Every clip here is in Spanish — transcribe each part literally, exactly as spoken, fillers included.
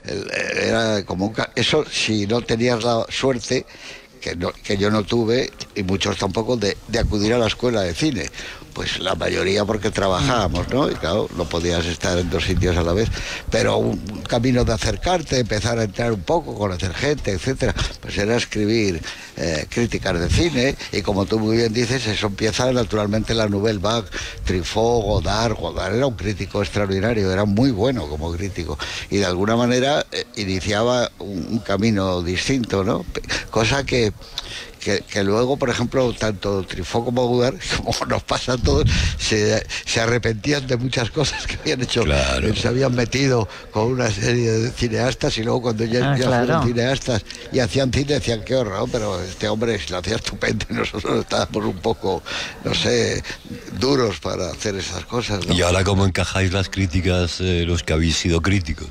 el, era como un, eso si no tenías la suerte, que, no, que yo no tuve, y muchos tampoco, de, de acudir a la escuela de cine. Pues la mayoría porque trabajábamos, ¿no? Y claro, no podías estar en dos sitios a la vez, pero un, un camino de acercarte, empezar a entrar un poco, conocer gente, etcétera, pues era escribir eh, críticas de cine, y como tú muy bien dices, eso empieza naturalmente la Nouvelle Vague, Truffaut, Godard. Godard era un crítico extraordinario, era muy bueno como crítico, y de alguna manera eh, iniciaba un, un camino distinto, ¿no? Cosa que Que, que luego, por ejemplo, tanto Truffaut como Godard, como nos pasa a todos, se, se arrepentían de muchas cosas que habían hecho. Claro. Se habían metido con una serie de cineastas, y luego cuando ya, ah, ya claro. fueron cineastas y hacían cine, decían qué horror, pero este hombre lo hacía estupendo, y nosotros estábamos un poco, no sé, duros para hacer esas cosas, ¿no? ¿Y ahora cómo encajáis las críticas, eh, los que habéis sido críticos?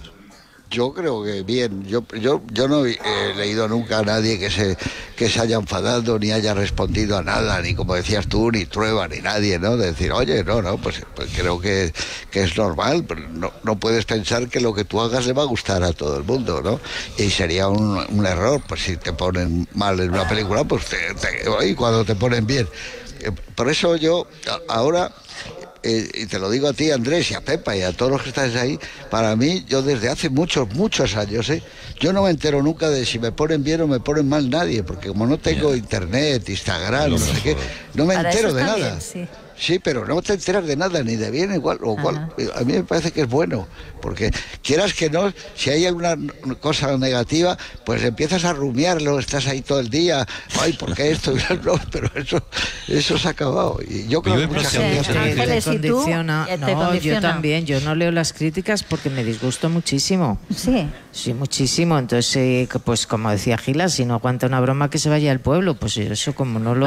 Yo creo que bien. Yo yo yo no he leído nunca a nadie que se que se haya enfadado, ni haya respondido a nada, ni como decías tú, ni Trueba, ni nadie, ¿no? De decir, oye, no, no, pues, pues creo que, que es normal, pero no, no puedes pensar que lo que tú hagas le va a gustar a todo el mundo, ¿no? Y sería un, un error, pues si te ponen mal en una película, pues te, te, y cuando te ponen bien. Por eso yo ahora... Eh, y te lo digo a ti, Andrés, y a Pepa, y a todos los que estáis ahí, para mí, yo desde hace muchos, muchos años, ¿eh? yo no me entero nunca de si me ponen bien o me ponen mal nadie, porque como no tengo yeah. internet, Instagram, no, no sé qué, no me para entero de nada. Bien, sí. Sí, pero no te enteras de nada, ni de bien igual, o cual, a mí me parece que es bueno, porque quieras que no, si hay alguna cosa negativa, pues empiezas a rumiarlo, estás ahí todo el día, ay, ¿por qué esto? No, pero eso, eso se ha acabado. Y yo creo que mucha gente te, te, te condiciona. No, yo también, yo no leo las críticas porque me disgusto muchísimo. Sí. Sí, muchísimo. Entonces, eh, pues como decía Gila, si no aguanta una broma que se vaya al pueblo, pues eso como no lo...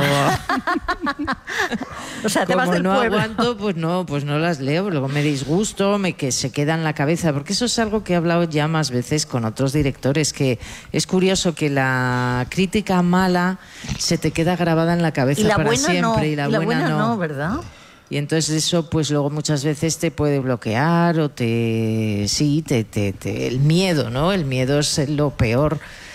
o sea, te como del no pueblo. aguanto, pues no, pues no las leo, luego me disgusto, me que se queda en la cabeza, porque eso es algo que he hablado ya más veces con otros directores, que es curioso que la crítica mala se te queda grabada en la cabeza y la para buena siempre no, y la, y la buena, buena no. no, ¿verdad? Y entonces eso pues luego muchas veces te puede bloquear o te... Sí, te, te, te el miedo, ¿no? El miedo es lo peor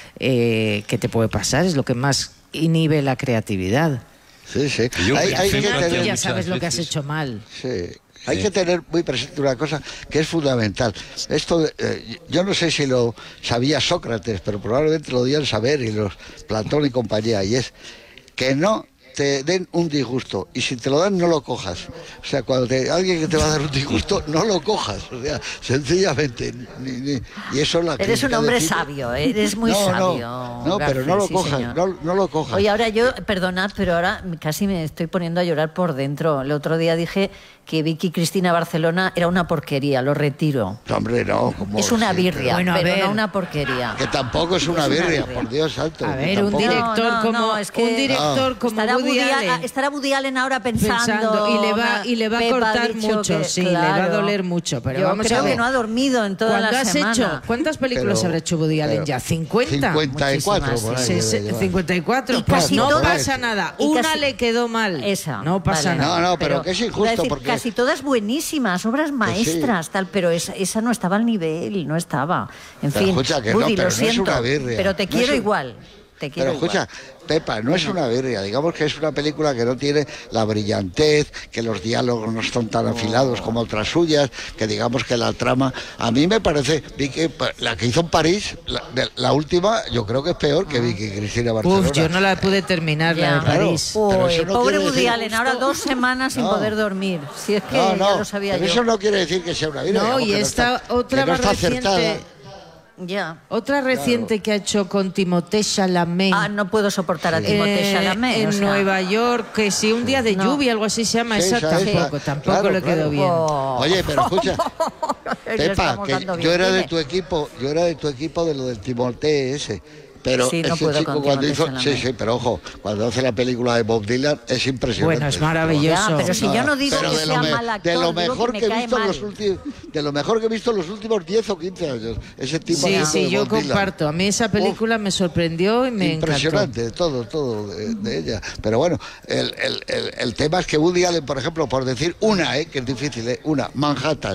eh, que te puede pasar, es lo que más inhibe la creatividad. Sí, sí. Yo, hay, hay que tener, tú ya sabes lo que has hecho mal. Sí. Hay que tener muy presente una cosa que es fundamental. Esto, eh, yo no sé si lo sabía Sócrates, pero probablemente lo debían saber, y los Platón y compañía, y es que no te den un disgusto, y si te lo dan no lo cojas. O sea, cuando te, alguien que te va a dar un disgusto, no lo cojas. O sea, sencillamente. Ni, ni, y eso es la eres un hombre de sabio, ¿eh? Eres muy no, sabio. No, no pero no lo sí, cojas, no, no lo cojas. Oye, ahora yo, perdonad, pero ahora casi me estoy poniendo a llorar por dentro. El otro día dije que Vicky Cristina Barcelona era una porquería, lo retiro. No, hombre, no. ¿Cómo? Es una birria, sí, bueno, pero ver, no una porquería. Que tampoco es una, es una birria, birria, por Dios santo. A ver, tampoco... un director no, no, como no, es que un director no. como estará Woody Allen, Allen, estará Woody Allen ahora pensando, pensando y le va y le va a cortar mucho, que, sí, claro, le va a doler mucho, pero yo vamos creo a ver. que no ha dormido en toda la has semana. Hecho, ¿Cuántas películas pero, habrá hecho Woody Allen ya? ¿cincuenta? cincuenta y cuatro, por ahí, sí, sí, cincuenta y cuatro. Y Pues casi no todas, pasa nada. y Una casi, le quedó mal. Esa. No pasa vale, nada. No, no, pero, pero que es injusto decir, porque... Casi todas buenísimas, obras maestras, sí. tal, pero esa, esa no estaba al nivel, no estaba. En pero fin, escucha que Woody, no, pero lo siento, no es una birria. pero te no quiero un... igual. Te quiero pero escucha, igual. Pepa, no es una birria, digamos que es una película que no tiene la brillantez, que los diálogos no están tan afilados como otras suyas, que digamos que la trama, a mí me parece, Vicky, la que hizo en París, la, la última, yo creo que es peor que Vicky Cristina Barcelona. Uf, yo no la pude terminar, ya. la de París. Claro, Uy, no pobre Woody decir... Allen, ahora dos semanas sin no. poder dormir, si es que no, no, ya lo sabía pero yo. eso no quiere decir que sea una birria. No, y no esta está, otra no más está reciente... acertada. Ya. Otra reciente claro. que ha hecho con Timothée Chalamet. Ah, no puedo soportar a Timothée Chalamet. Eh, en o sea. Nueva York, que si un día de no. lluvia, algo así se llama, sí, esa tampoco, tampoco claro, le quedó claro. bien. Oh. Oye, pero escucha, Pepa, que yo era de tu equipo, yo era de tu equipo de lo del Timothée ese. Pero sí, no ese puedo chico cuando hizo, sí, sí, pero ojo, cuando hace la película de Bob Dylan es impresionante. Bueno, es maravilloso. Ya, pero si yo no digo pero que sea me, mal actor, de lo mejor que, que, que he visto mal. los últimos, de lo mejor que he visto los últimos diez o quince años, ese tipo sí, de sí, de yo Bob comparto. Dylan. A mí esa película Uf, me sorprendió y me impresionante, encantó. todo, todo de, de ella. Pero bueno, el, el, el, el tema es que Woody Allen, por ejemplo, por decir una, eh, que es difícil, eh, una, Manhattan.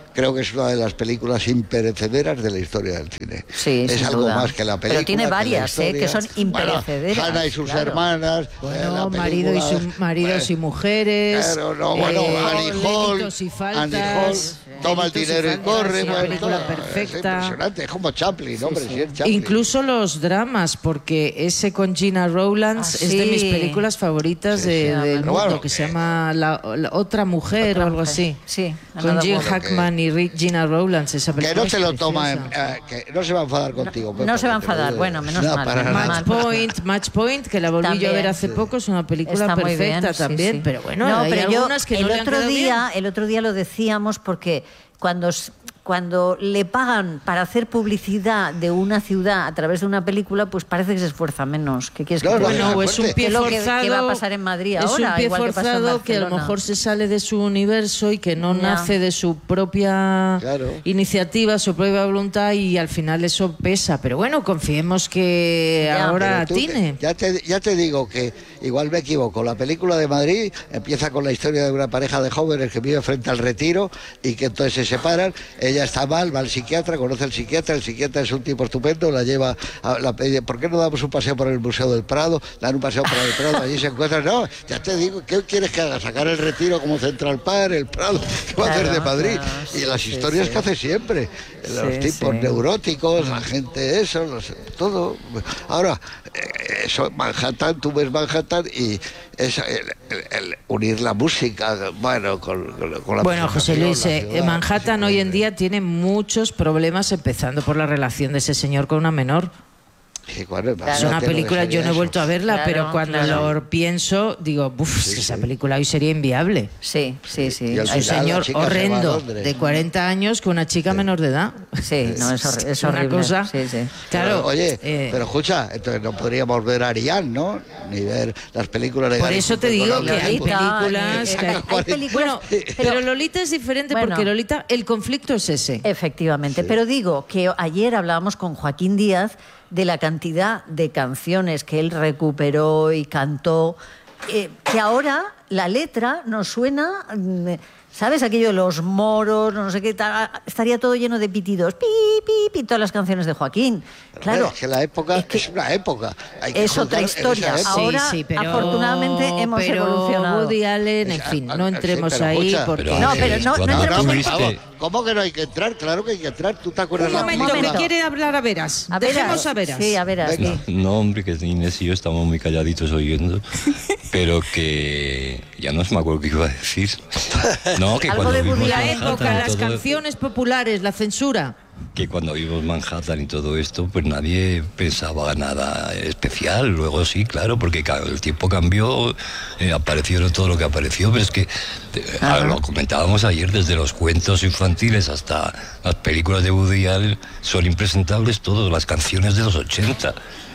creo que es una de las películas imperecederas de la historia del cine. Sí, es sin algo duda. más que la película. Pero tiene que la varias, ¿eh? historia. Que son imperecederas. Bueno, Hannah y sus claro. hermanas. Bueno, eh, la marido y película, su, maridos eh, y mujeres. Claro, no, bueno, eh, Annie Hall, Delitos y faltas, Annie Hall, toma el Delitos y dinero y, faltas, corre. una bueno, película todo, perfecta. Es impresionante, es como Chaplin, hombre, sí, es Chaplin. Incluso los dramas, porque ese con Gina Rowlands Ah, es de sí. mis películas favoritas Sí, de, sí, del pero mundo, bueno, que se eh, llama la, la Otra Mujer Otra o algo mujer. así. Sí, Con Another Jim Woman. Hackman y Ri- Gina Rowlands, esa Que película no se es lo toma, en- preciosa. eh, que no se va a enfadar contigo. Pepa, no se va a que te lo enfadar, digo. bueno, menos No, mal, para menos nada. Match mal. Point, Match Point, que la volví yo a También. ver hace poco, es una película Está muy perfecta bien, sí, también, sí. pero bueno, no, hay pero yo algunas que el no le han otro quedado día, bien. el otro día lo decíamos porque cuando s- cuando le pagan para hacer publicidad de una ciudad a través de una película, pues parece que se esfuerza menos. ¿Qué quieres que No, te no, diga? Bueno, o es un fuerte. pie Que lo que- forzado. que va a pasar en Madrid es ahora, un pie igual que pasó en forzado que a lo Barcelona. mejor se sale de su universo y que no Ya. nace de su propia Claro. iniciativa, su propia voluntad, y al final eso pesa. Pero bueno, confiemos que Ya. ahora Pero tú te- atine. ya, te, ya te digo que igual me equivoco. La película de Madrid empieza con la historia de una pareja de jóvenes que vive frente al Retiro y que entonces se separan. Ella está mal, va al psiquiatra, conoce al psiquiatra. El psiquiatra es un tipo estupendo, la lleva a la pide, ¿por qué no damos un paseo por el Museo del Prado? Dan un paseo por el Prado, allí se encuentran. No, ya te digo, ¿qué quieres que haga? Sacar el Retiro como Central Park, el Prado, ¿qué va a hacer Claro, de Madrid? claro, y sí, las sí, historias sí. que hace siempre. Los Sí, tipos sí. neuróticos, la gente eso, los- todo. Ahora, eh, eso, Manhattan, tú ves Manhattan y es el, el- el unir la música, bueno, con, con- con la Bueno, José presentación, Luis, la eh, ciudad, Manhattan es hoy en increíble. día tiene muchos problemas, empezando por la relación de ese señor con una menor. Sí, bueno, Es imagínate una lo que película, yo sería no he eso. vuelto a verla, Claro, pero cuando claro. lo pienso, digo, uff, Sí, esa sí. película hoy sería inviable. Sí, sí, sí. Y al Es Hay- un final la señor chica se va a horrendo Londres. de cuarenta años con una chica menor de edad. Sí, no, es, hor- es Una horrible. cosa- Sí, sí. Claro, Pero, oye, eh, pero escucha, entonces no podríamos ver a Ariane, ¿no? Ni ver las películas de por Gary eso te Cooper digo con que Lolita. hay Lolita, películas... eh, que hay- hay películas- Bueno, pero Lolita es diferente Bueno. porque Lolita, el conflicto es ese. Efectivamente, pero digo que ayer hablábamos con Joaquín Díaz de la cantidad de canciones que él recuperó y cantó, eh, que ahora la letra nos suena, mm, ¿sabes? Aquello de los moros, no sé qué tal, estaría todo lleno de pitidos, pi, pi, pi, todas las canciones de Joaquín. Claro, Es que la época es que es una época. Hay que es otra juzgar en esa historia. época. Ahora, afortunadamente, hemos pero evolucionado. Woody Allen, en Es- fin, ah, no ah, entremos sí, pero ahí escucha. porque... Pero, No, Ángeles, pero no- no cuando entremos tú en- viste- Vamos, ¿cómo que no hay que entrar? Claro que hay que entrar. ¿Tú te acuerdas Un la momento, película? que quiere hablar a veras. A Dejemos veras. a veras. Sí, a veras. Venga. sí. No, hombre, que Inés y yo estamos muy calladitos oyendo, pero que ya no me acuerdo qué iba a decir. No, que Algo cuando de vimos Woody La Allen. Manhattan época, y las todo- canciones populares, la censura. que cuando vimos Manhattan y todo esto, pues nadie pensaba nada especial. Luego sí, claro, porque claro, el tiempo cambió, eh, apareció todo lo que apareció, pero es que eh, Ajá. lo comentábamos ayer, desde los cuentos infantiles hasta las películas de Woody Allen, son impresentables todas las canciones de los ochenta.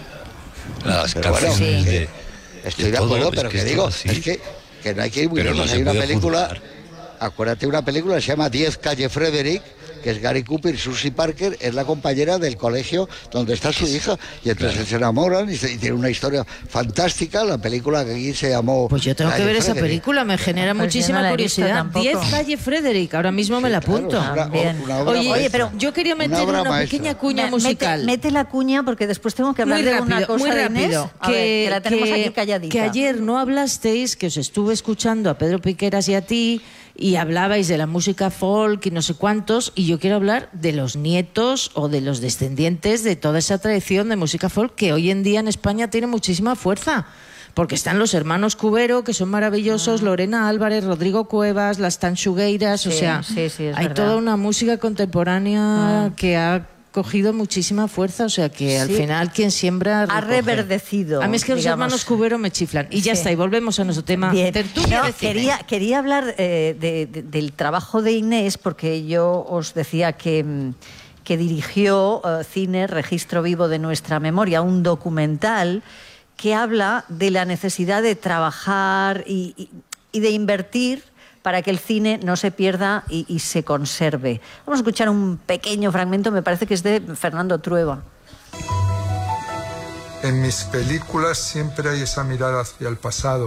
Las Pero bueno, canciones sí. de... Estoy de de todo, acuerdo, es pero que que esto digo, así. es que, que no hay que ir muy Pero no lejos. se Hay una puede película, juzgar. acuérdate, una película que se llama diez Calle Frederick, que es Gary Cooper y Susie Parker, es la compañera del colegio donde está su hija, y entonces se enamoran y, se- y tiene una historia fantástica. La película que aquí se llamó... Pues yo tengo que Calle ver esa Frederick. película, me genera Pues yo muchísima no la he visto curiosidad. tampoco. diez Calle Frederick, ahora mismo me la Claro, apunto. es una- También. una obra Oye, maestra. pero yo quería Una meter obra una maestra. pequeña cuña Me- musical. Mete, mete la cuña porque después tengo que hablar Muy de rápido, una cosa muy de rápido. Inés. A ver, que la tenemos aquí calladita. que ayer no hablasteis, que os estuve escuchando a Pedro Piqueras y a ti, y hablabais de la música folk y no sé cuántos, y yo quiero hablar de los nietos o de los descendientes de toda esa tradición de música folk que hoy en día en España tiene muchísima fuerza. Porque están los hermanos Cubero, que son maravillosos, Lorena Álvarez, Rodrigo Cuevas, las Tanchugueiras, o Sí, sea, sí, sí, es hay verdad. toda una música contemporánea Ah. que ha cogido muchísima fuerza, o sea que al Sí. final quien siembra Ha recoge. reverdecido, A mí es que los digamos. hermanos Cubero me chiflan. Y ya Sí. está, y volvemos a nuestro tema. Bien. Tertulia No, de cine. quería, quería hablar eh, de- de- del trabajo de Inés, porque yo os decía que, mm, que dirigió eh, Cine, Registro Vivo de Nuestra Memoria, un documental que habla de la necesidad de trabajar y, y- y de invertir para que el cine no se pierda y, y se conserve. Vamos a escuchar un pequeño fragmento, me parece que es de Fernando Trueba. En mis películas siempre hay esa mirada hacia el pasado,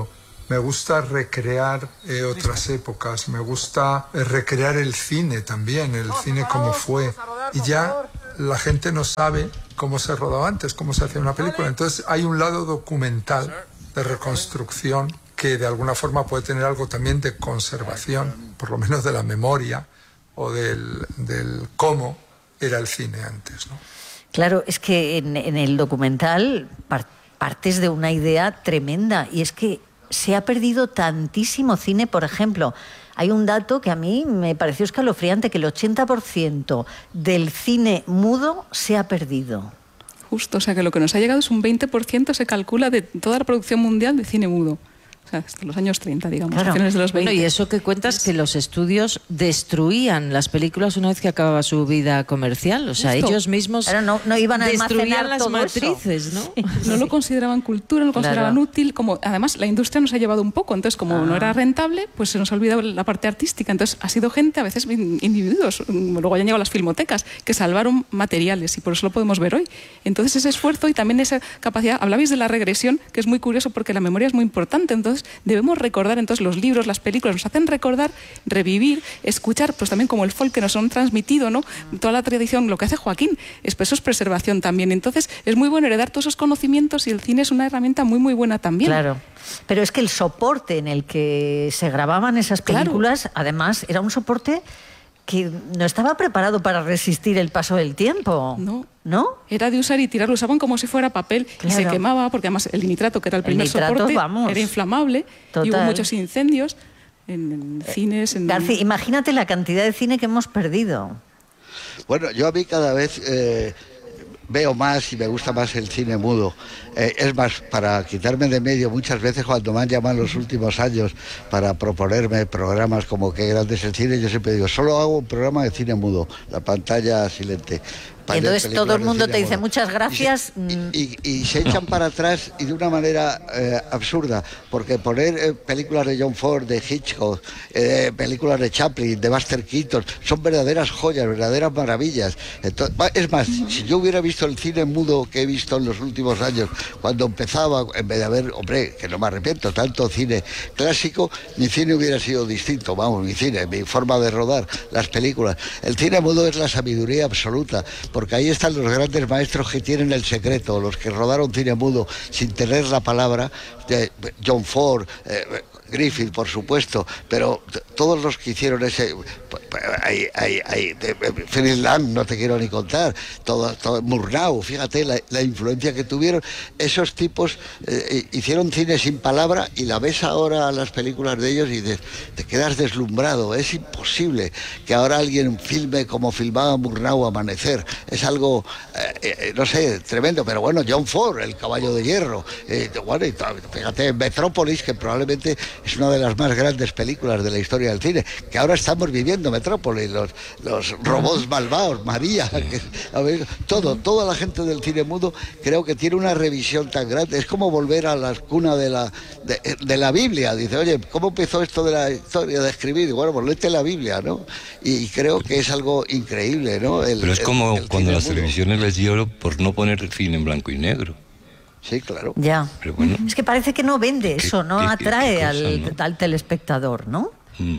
me gusta recrear eh, otras épocas, me gusta eh, recrear el cine también, el cine como fue. Y ya la gente no sabe cómo se rodaba antes, cómo se hacía una película. Entonces hay un lado documental de reconstrucción que de alguna forma puede tener algo también de conservación, por lo menos de la memoria o del, del cómo era el cine antes, ¿no? Claro, es que en, en el documental par, partes de una idea tremenda, y es que se ha perdido tantísimo cine. Por ejemplo, hay un dato que a mí me pareció escalofriante, que el ochenta por ciento del cine mudo se ha perdido. Justo, o sea que lo que nos ha llegado es un veinte por ciento, se calcula, de toda la producción mundial de cine mudo. O sea, hasta los años treinta, digamos, claro. a finales de los veinte. Bueno, y eso que cuentas, que los estudios destruían las películas una vez que acababa su vida comercial. O sea, Justo. ellos mismos Pero no, no iban a destruían las todo matrices, eso. ¿no? No lo consideraban cultura, no lo consideraban Claro. útil. Como, además, la industria nos ha llevado un poco. Entonces, como Ah. no era rentable, pues se nos ha olvidado la parte artística. Entonces, ha sido gente, a veces individuos, luego hayan llegado las filmotecas, que salvaron materiales, y por eso lo podemos ver hoy. Entonces, ese esfuerzo y también esa capacidad... Hablabais de la regresión, que es muy curioso porque la memoria es muy importante. Entonces, debemos recordar. Entonces, los libros, las películas nos hacen recordar, revivir, escuchar, pues también como el folk que nos han transmitido, ¿no? Toda la tradición, lo que hace Joaquín, es, pues, eso es preservación también. Entonces, es muy bueno heredar todos esos conocimientos, y el cine es una herramienta muy, muy buena también. Claro. Pero es que el soporte en el que se grababan esas películas, claro, además, era un soporte que no estaba preparado para resistir el paso del tiempo. No. ¿No? Era de usar y tirar, lo usaban como si fuera papel, claro, y se quemaba, porque además el nitrato, que era el primer el nitrato, soporte, vamos, era inflamable. total. Y hubo muchos incendios en, en eh, cines. En... García, imagínate la cantidad de cine que hemos perdido. Bueno, yo a mí cada vez eh, veo más y me gusta más el cine mudo. Eh, es más, para quitarme de medio, muchas veces cuando me han llamado en los últimos años para proponerme programas como Qué grande es el cine, yo siempre digo, solo hago un programa de cine mudo, la pantalla silente. Y entonces todo el mundo te dice muchas gracias. Y se, y, y, y se echan para atrás, y de una manera eh, absurda, porque poner eh, películas de John Ford, de Hitchcock, eh, películas de Chaplin, de Buster Keaton, son verdaderas joyas, verdaderas maravillas. Entonces, es más, si yo hubiera visto el cine mudo que he visto en los últimos años, cuando empezaba, en vez de haber, hombre, que no me arrepiento, tanto cine clásico, mi cine hubiera sido distinto, vamos, mi cine, mi forma de rodar las películas. El cine mudo es la sabiduría absoluta, porque ahí están los grandes maestros que tienen el secreto, los que rodaron cine mudo sin tener la palabra, de John Ford, eh, Griffith, por supuesto, pero todos los que hicieron ese... Hay, hay, hay, Fritz Lang, no te quiero ni contar, todo, todo, Murnau, fíjate la, la influencia que tuvieron. Esos tipos eh, hicieron cine sin palabra, y la ves ahora las películas de ellos y te, te quedas deslumbrado. Es imposible que ahora alguien filme como filmaba Murnau Amanecer. Es algo, eh, eh, no sé, tremendo, pero bueno, John Ford, El caballo de hierro, eh, bueno, y, fíjate, Metrópolis, que probablemente es una de las más grandes películas de la historia del cine, que ahora estamos viviendo Metrópolis, los, los robots malvados, María, que, a ver, todo, toda la gente del cine mudo creo que tiene una revisión tan grande. Es como volver a la cuna de la, de, de la Biblia. Dice, oye, ¿cómo empezó esto de la historia de escribir? Y bueno, pues léete la Biblia, ¿no? Y creo que es algo increíble, ¿no? El, Pero es como el, el cuando las mudo. televisiones les dio por no poner cine en blanco y negro. Sí, claro. Ya. Pero bueno, es que parece que no vende eso, no qué- qué- atrae qué cosa, al, ¿no? al telespectador, ¿no? mm.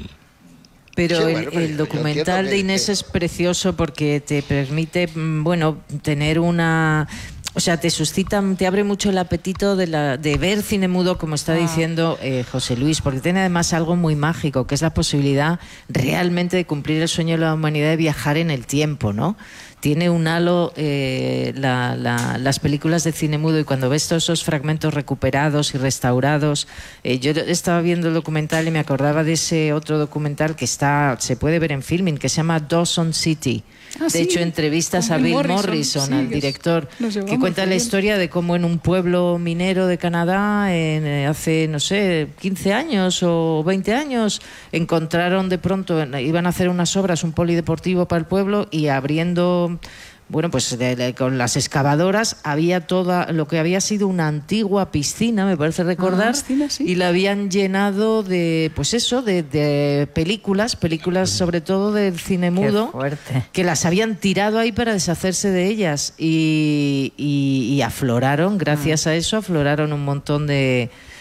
Pero Sí, el, bueno, pero el yo documental entiendo que- de Inés que- es precioso porque te permite, mm, bueno, tener una... O sea, te suscita, te abre mucho el apetito de, la, de ver cine mudo, como está diciendo eh, José Luis, porque tiene además algo muy mágico, que es la posibilidad realmente de cumplir el sueño de la humanidad de viajar en el tiempo, ¿no? Tiene un halo eh, la, la, las películas de cine mudo, y cuando ves todos esos fragmentos recuperados y restaurados, eh, yo estaba viendo el documental y me acordaba de ese otro documental que está, se puede ver en Filmin, que se llama Dawson City. Ah, de sí, hecho, entrevistas con a Bill Bill Morrison, Morrison, sí, al que es- director, nos que llevamos cuenta muy la bien. historia de cómo en un pueblo minero de Canadá, en, eh, hace, no sé, quince años o veinte años, encontraron de pronto, iban a hacer unas obras, un polideportivo para el pueblo, y abriendo... Bueno, pues de, de, con las excavadoras había toda lo que había sido una antigua piscina, me parece recordar, Ah, piscina, sí. y la habían llenado de, pues eso, de, de películas, películas sobre todo del cine mudo, Qué fuerte. que las habían tirado ahí para deshacerse de ellas, y, y, y afloraron, gracias a eso, afloraron un montón de,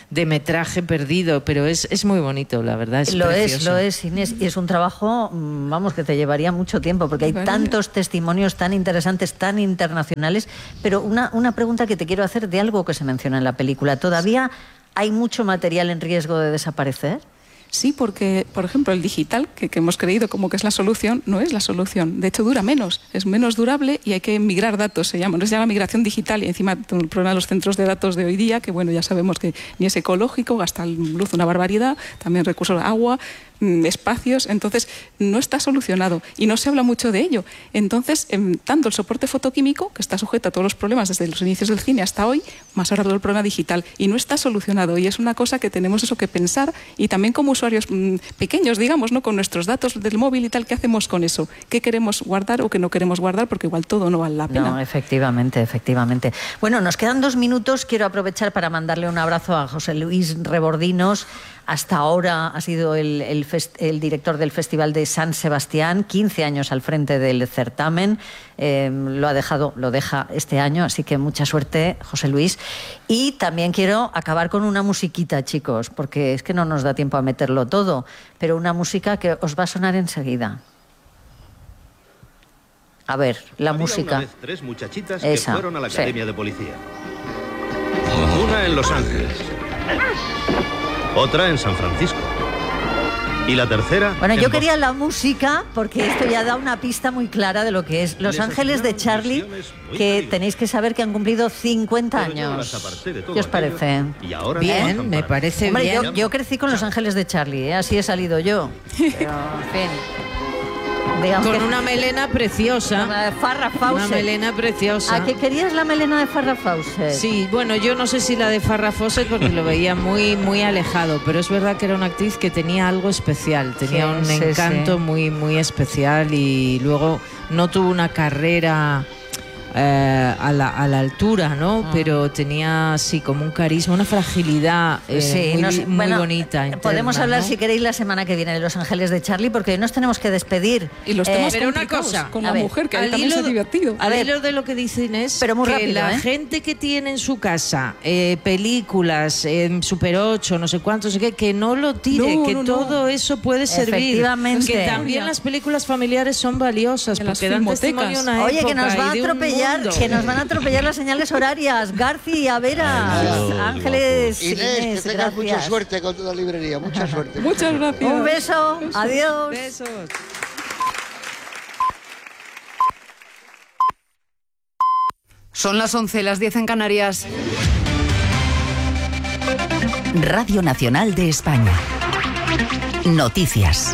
de metraje perdido, pero es, es muy bonito, la verdad, es Lo precioso. es, lo es, Inés, y es un trabajo, vamos, que te llevaría mucho tiempo, porque hay Vale. tantos testimonios tan interesantes, tan internacionales, pero una, una pregunta que te quiero hacer de algo que se menciona en la película. ¿Todavía hay mucho material en riesgo de desaparecer? Sí, porque, por ejemplo, el digital, que, que hemos creído como que es la solución, no es la solución. De hecho, dura menos, es menos durable y hay que migrar datos, se llama. No se llama migración digital y encima todo el problema de los centros de datos de hoy día, que bueno, ya sabemos que ni es ecológico, gasta luz una barbaridad, también recursos de agua, espacios, entonces no está solucionado y no se habla mucho de ello. Entonces, eh, tanto el soporte fotoquímico, que está sujeto a todos los problemas desde los inicios del cine hasta hoy, más ahora todo el problema digital, y no está solucionado, y es una cosa que tenemos eso que pensar, y también como usuarios mmm, pequeños, digamos, ¿no? Con nuestros datos del móvil y tal, ¿qué hacemos con eso? ¿Qué queremos guardar o qué no queremos guardar? Porque igual todo no vale la pena. No, efectivamente, efectivamente. Bueno, nos quedan dos minutos, quiero aprovechar para mandarle un abrazo a José Luis Rebordinos. Hasta ahora ha sido el, el, fest, el director del Festival de San Sebastián, quince años al frente del certamen. Eh, lo ha dejado, lo deja este año, así que mucha suerte, José Luis. Y también quiero acabar con una musiquita, chicos, porque es que no nos da tiempo a meterlo todo, pero una música que os va a sonar enseguida. A ver, la Había música. Una vez tres muchachitas Esa, que fueron a la sí. academia de policía. Una en Los Ángeles. Otra en San Francisco. Y la tercera... Bueno, en yo Boston. quería la música porque esto ya da una pista muy clara de lo que es Los Les Ángeles de asignaron Charlie, misiones muy que peligrosas. tenéis que saber que han cumplido cincuenta Pero yo las años. aparté de todo ¿Qué os aquello, parece? Y ahora Bien, trabajan me para- parece Hombre, bien. yo, yo crecí con Los Ángeles de Charlie, ¿eh? Así he salido yo. Pero, en fin. Digamos Con que- una melena preciosa. Una Farrah Una Fawcett. melena preciosa. ¿A qué querías la melena de Farrah Fawcett? Sí, bueno, yo no sé si la de Farrah Fawcett porque lo veía muy muy alejado, pero es verdad que era una actriz que tenía algo especial, tenía Sí, un sí, encanto sí. muy muy especial y luego no tuvo una carrera eh, a, la, a la altura, ¿no? Ah. Pero tenía sí como un carisma, una fragilidad eh, Sí, muy, no sé, muy bueno, bonita. Podemos interna, hablar, ¿no? si queréis, la semana que viene de Los Ángeles de Charlie, porque hoy nos tenemos que despedir. Y los Eh, temas pero una complicados cosa, con a la ver, mujer, que al también se ha hilo- divertido. A Al ver, hilo de lo que dice Inés, pero muy que rápido, la ¿eh? gente que tiene en su casa eh, películas, eh, Super ocho, no sé cuántos, no sé qué, que no lo tire, No, que no, no. todo eso puede servir. Efectivamente. Que también las películas familiares son valiosas En las porque dan filmotecas. testimonio de una Oye, que época nos va a y de un atropellar, mundo. que nos van a atropellar las señales horarias. García, Vera, Adiós, Ángeles, Inés, Inés, que tengas mucha gracias. suerte con toda la librería, mucha suerte. Muchas gracias. Un beso, adiós. Besos. Son las once, las diez en Canarias. Radio Nacional de España. Noticias.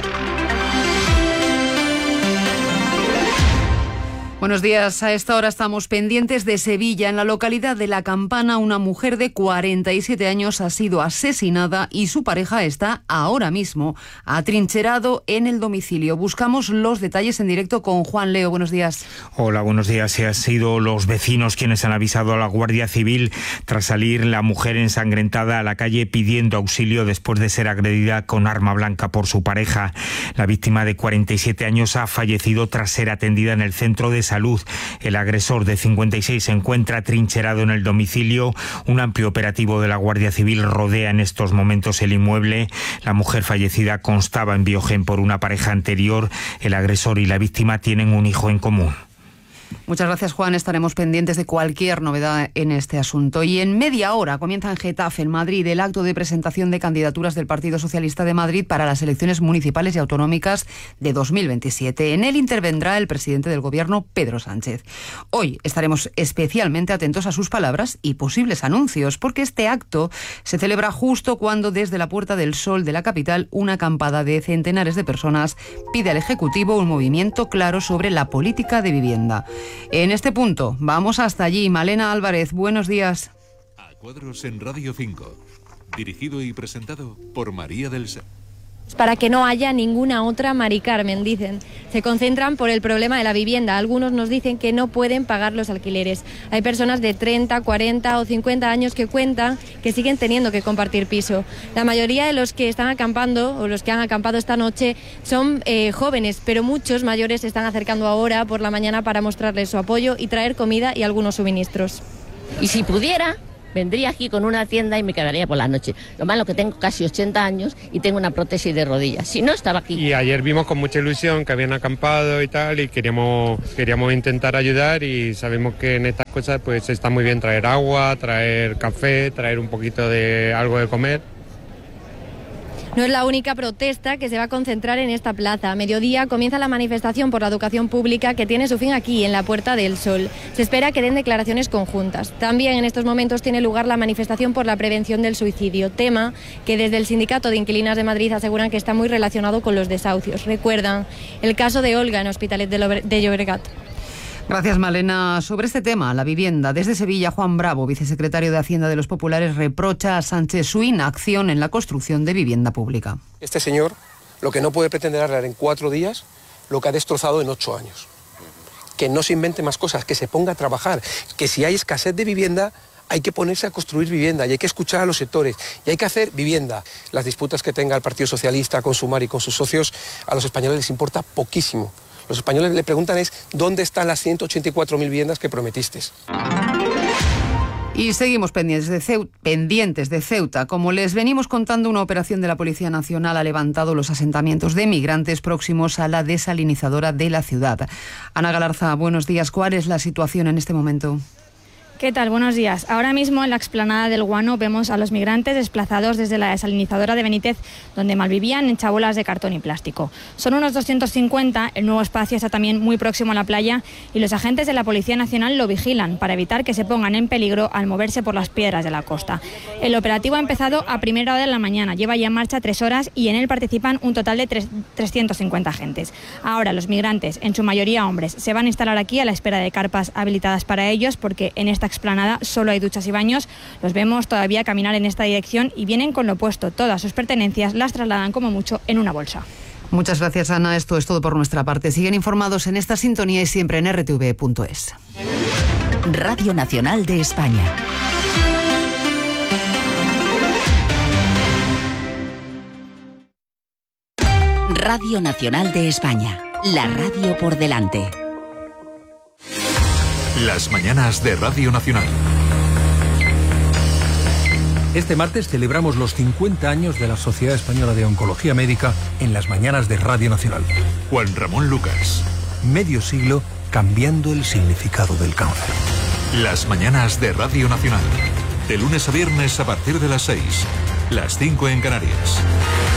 Buenos días. A esta hora estamos pendientes de Sevilla. En la localidad de La Campana, una mujer de cuarenta y siete años ha sido asesinada y su pareja está ahora mismo atrincherado en el domicilio. Buscamos los detalles en directo con Juan Leo. Buenos días. Hola, buenos días. Se han sido los vecinos quienes han avisado a la Guardia Civil tras salir la mujer ensangrentada a la calle pidiendo auxilio después de ser agredida con arma blanca por su pareja. La víctima de cuarenta y siete años ha fallecido tras ser atendida en el centro de salud. El agresor de cincuenta y seis se encuentra trincherado en el domicilio. Un amplio operativo de la Guardia Civil rodea en estos momentos el inmueble. La mujer fallecida constaba en Biogen por una pareja anterior. El agresor y la víctima tienen un hijo en común. Muchas gracias, Juan. Estaremos pendientes de cualquier novedad en este asunto. Y en media hora comienza en Getafe, en Madrid, el acto de presentación de candidaturas del Partido Socialista de Madrid para las elecciones municipales y autonómicas de dos mil veintisiete. En él intervendrá el presidente del Gobierno, Pedro Sánchez. Hoy estaremos especialmente atentos a sus palabras y posibles anuncios, porque este acto se celebra justo cuando desde la Puerta del Sol de la capital una acampada de centenares de personas pide al Ejecutivo un movimiento claro sobre la política de vivienda. En este punto, vamos hasta allí. Malena Álvarez, buenos días. A cuadros en Radio cinco. Dirigido y presentado por María del Sa. Para que no haya ninguna otra Mari Carmen, dicen. Se concentran por el problema de la vivienda. Algunos nos dicen que no pueden pagar los alquileres. Hay personas de treinta, cuarenta o cincuenta años que cuentan que siguen teniendo que compartir piso. La mayoría de los que están acampando o los que han acampado esta noche son eh, jóvenes, pero muchos mayores se están acercando ahora por la mañana para mostrarles su apoyo y traer comida y algunos suministros. Y si pudiera, vendría aquí con una tienda y me quedaría por la noche. Lo malo que tengo casi ochenta años y tengo una prótesis de rodillas. Si no, estaba aquí. Y ayer vimos con mucha ilusión que habían acampado y tal, y queríamos, queríamos intentar ayudar, y sabemos que en estas cosas pues está muy bien traer agua, traer café, traer un poquito de algo de comer. No es la única protesta que se va a concentrar en esta plaza. A mediodía comienza la manifestación por la educación pública, que tiene su fin aquí, en la Puerta del Sol. Se espera que den declaraciones conjuntas. También en estos momentos tiene lugar la manifestación por la prevención del suicidio, tema que desde el Sindicato de Inquilinas de Madrid aseguran que está muy relacionado con los desahucios. Recuerdan el caso de Olga en Hospitalet de Llobregat. Gracias, Malena. Sobre este tema, la vivienda, desde Sevilla, Juan Bravo, vicesecretario de Hacienda de los Populares, reprocha a Sánchez su inacción en la construcción de vivienda pública. Este señor lo que no puede pretender arreglar en cuatro días lo que ha destrozado en ocho años. Que no se invente más cosas, que se ponga a trabajar, que si hay escasez de vivienda hay que ponerse a construir vivienda y hay que escuchar a los sectores y hay que hacer vivienda. Las disputas que tenga el Partido Socialista con Sumar y con sus socios, a los españoles les importa poquísimo. Los españoles le preguntan es ¿dónde están las ciento ochenta y cuatro mil viviendas que prometiste? Y seguimos pendientes de, Ceuta, pendientes de Ceuta. Como les venimos contando, una operación de la Policía Nacional ha levantado los asentamientos de migrantes próximos a la desalinizadora de la ciudad. Ana Galarza, buenos días. ¿Cuál es la situación en este momento? ¿Qué tal? Buenos días. Ahora mismo en la explanada del Guano vemos a los migrantes desplazados desde la desalinizadora de Benítez, donde malvivían en chabolas de cartón y plástico. Son unos doscientos cincuenta, el nuevo espacio está también muy próximo a la playa y los agentes de la Policía Nacional lo vigilan para evitar que se pongan en peligro al moverse por las piedras de la costa. El operativo ha empezado a primera hora de la mañana, lleva ya en marcha tres horas y en él participan un total de trescientos cincuenta agentes. Ahora los migrantes, en su mayoría hombres, se van a instalar aquí a la espera de carpas habilitadas para ellos, porque en esta explanada solo hay duchas y baños. Los vemos todavía caminar en esta dirección y vienen con lo opuesto. Todas sus pertenencias las trasladan como mucho en una bolsa. Muchas gracias, Ana. Esto es todo por nuestra parte. Siguen informados en esta sintonía y siempre en r t v punto es. Radio Nacional de España. Radio Nacional de España. La radio por delante. Las mañanas de Radio Nacional. Este martes celebramos los cincuenta años de la Sociedad Española de Oncología Médica en las mañanas de Radio Nacional. Juan Ramón Lucas. Medio siglo cambiando el significado del cáncer. Las mañanas de Radio Nacional. De lunes a viernes a partir de las seis. Las cinco en Canarias.